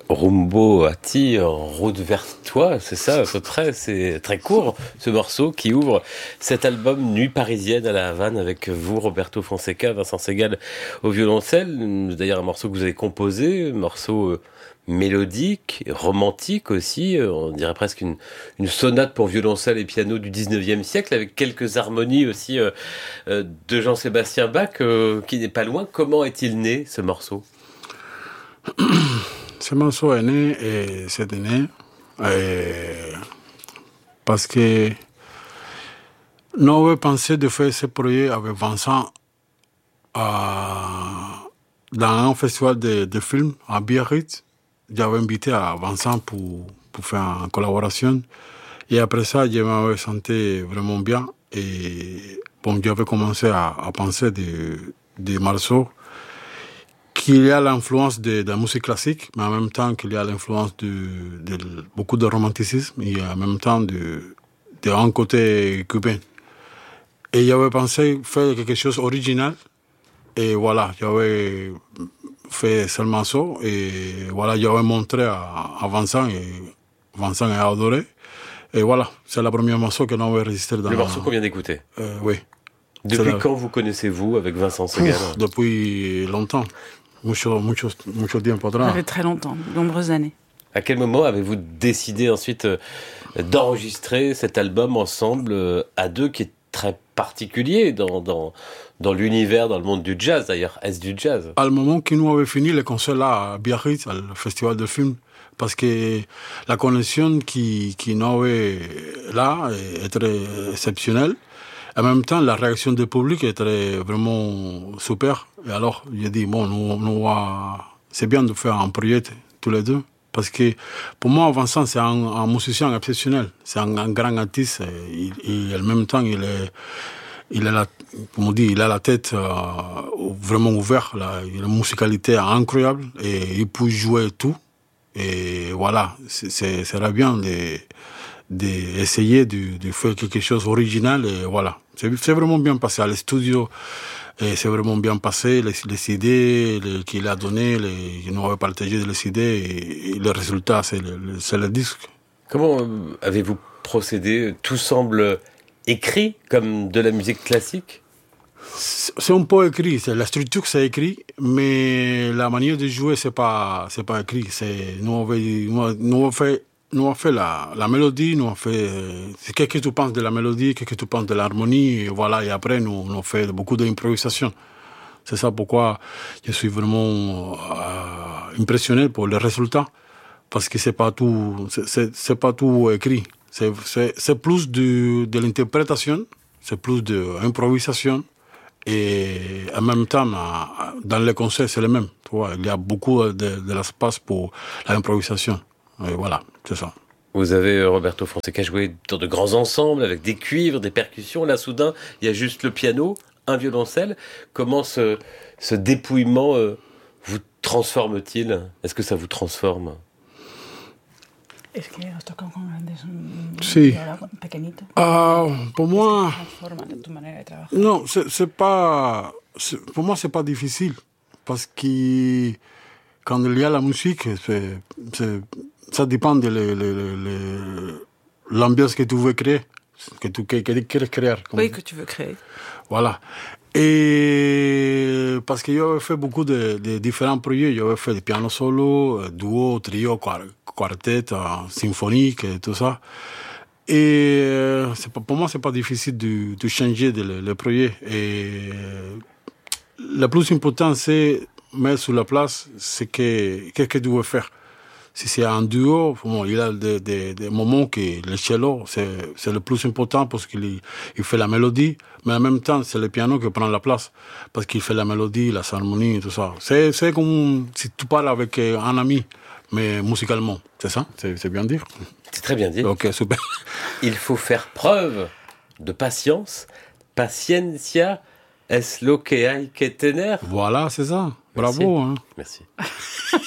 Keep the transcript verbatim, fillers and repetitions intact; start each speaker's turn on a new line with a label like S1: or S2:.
S1: Rumbo Ati, en route vers toi, c'est ça à peu près, c'est très court ce morceau qui ouvre cet album Nuit parisienne à la Havane avec vous, Roberto Fonseca, Vincent Segal au violoncelle, d'ailleurs un morceau que vous avez composé, un morceau euh, mélodique, romantique aussi, euh, on dirait presque une, une sonate pour violoncelle et piano du dix-neuvième siècle avec quelques harmonies aussi euh, euh, de Jean-Sébastien Bach euh, qui n'est pas loin. Comment est-il né ce morceau ?
S2: Ce morceau est né et c'est né et parce que nous avons pensé de faire ce projet avec Vincent à, dans un festival de, de films à Biarritz. J'avais invité à Vincent pour, pour faire une collaboration. Et après ça, je m'avais senti vraiment bien. Et bon, j'avais commencé à, à penser des de morceaux qu'il y a l'influence de, de la musique classique, mais en même temps qu'il y a l'influence de, de beaucoup de romanticisme et en même temps de, de un côté cubain. Et j'avais pensé faire quelque chose d'original. Et voilà, j'avais fait seulement ça. Et voilà, j'avais montré à, à Vincent et Vincent a adoré. Et voilà, c'est le premier morceau que nous avons enregistré dans
S1: le morceau qu'on vient d'écouter.
S2: Euh, oui.
S1: Depuis
S2: la...
S1: quand vous connaissez-vous avec Vincent Segal ?
S2: Ouf, depuis longtemps. Mucho, mucho, mucho tiempo atrás.
S3: Ça fait très longtemps, de nombreuses années.
S1: À quel moment avez-vous décidé ensuite euh, d'enregistrer cet album ensemble euh, à deux, qui est très particulier dans, dans, dans l'univers, dans le monde du jazz d'ailleurs? Est-ce du jazz?
S2: À le moment que nous avons fini le concert là à Biarritz, au festival de films, parce que la connexion qui, qui nous avait là est très exceptionnelle. En même temps, la réaction du public était vraiment super. Et alors, j'ai dit, bon, nous, nous, c'est bien de faire un projet tous les deux. Parce que pour moi, Vincent, c'est un, un musicien exceptionnel. C'est un, un grand artiste. Et, et en même temps, il est, il a la, comme on dit, il a la tête euh, vraiment ouverte. Là. Il a une musicalité incroyable. Et il peut jouer tout. Et voilà, c'est, c'est, ça serait bien de... d'essayer de, de faire quelque chose d'original et voilà. C'est, c'est vraiment bien passé à le studio, et c'est vraiment bien passé, les, les idées les, qu'il a données, les, qu'il nous avait partagé les idées, et, et le résultat, c'est le, c'est le disque.
S1: Comment avez-vous procédé? Tout semble écrit, comme de la musique classique?
S2: C'est un peu écrit, c'est la structure c'est écrit, mais la manière de jouer c'est pas c'est pas écrit. C'est nous on fait nous, nous on fait nous on fait la la mélodie, nous on fait c'est qu'est-ce que tu penses de la mélodie, qu'est-ce que tu penses de l'harmonie, et voilà, et après nous nous on fait beaucoup d'improvisation. C'est ça pourquoi je suis vraiment euh, impressionné pour le résultat, parce que c'est pas tout c'est c'est, c'est pas tout écrit. C'est c'est c'est plus de de l'interprétation, c'est plus de improvisation. Et en même temps, dans les concerts, c'est le même. Tu vois, il y a beaucoup de, de l'espace pour l'improvisation. Et voilà, c'est ça.
S1: Vous avez, Roberto Fonseca, joué dans de grands ensembles, avec des cuivres, des percussions. Là, soudain, il y a juste le piano, un violoncelle. Comment ce, ce dépouillement euh, vous transforme-t-il? Est-ce que ça vous transforme?
S3: Es que os tocan con grandes
S2: sí.
S3: pequeñitos.
S2: Ah, pour moi,
S3: tu manera de trabajar.
S2: Non, c'est, c'est pas. C'est, pour moi, c'est pas difficile parce que quand il y a la musique, c'est, c'est, ça dépend de le, le, le, l'ambiance que tu veux créer, que tu que, que quieres créer.
S3: Oui, que tu veux créer.
S2: Voilà. Et parce que j'avais fait beaucoup de, de différents projets, j'avais fait du piano solo, duo, trio, quartet, symphonique et tout ça. Et c'est pas, pour moi, c'est pas difficile de, de changer de, le, le projet. Et le plus important, c'est mettre sur la place ce que, qu'est-ce que tu veux faire. Si c'est un duo, bon, il y a des, des, des moments que le cello, c'est, c'est le plus important parce qu'il il fait la mélodie, mais en même temps, c'est le piano qui prend la place parce qu'il fait la mélodie, la harmonie et tout ça. C'est, c'est comme si tu parles avec un ami, mais musicalement. C'est ça? C'est, c'est bien dire?
S1: C'est très bien dit.
S2: Ok, super.
S1: Il faut faire preuve de patience. Paciencia es lo que hay que tener.
S2: Voilà, c'est ça.
S1: Merci.
S2: Bravo. Hein.
S1: Merci.